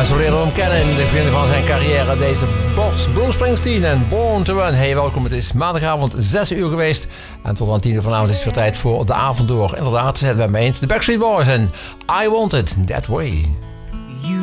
mensen leren hem kennen in het begin van zijn carrière. Deze Bruce Springsteen en Born to Run. Hey, welkom. Het is maandagavond 6 uur geweest. En tot aan 10 uur vanavond is het weer tijd voor de avond door. Inderdaad, ze zetten bij mij eens de Backstreet Boys en I Want It That Way.